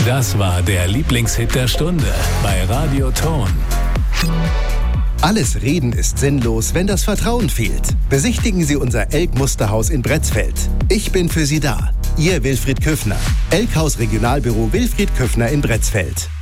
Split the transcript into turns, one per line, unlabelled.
Das war der Lieblingshit der Stunde bei Radio Ton.
Alles Reden ist sinnlos, wenn das Vertrauen fehlt. Besichtigen Sie unser Elk-Musterhaus in Bretzfeld. Ich bin für Sie da. Ihr Wilfried Küffner. Elkhaus Regionalbüro Wilfried Küffner in Bretzfeld.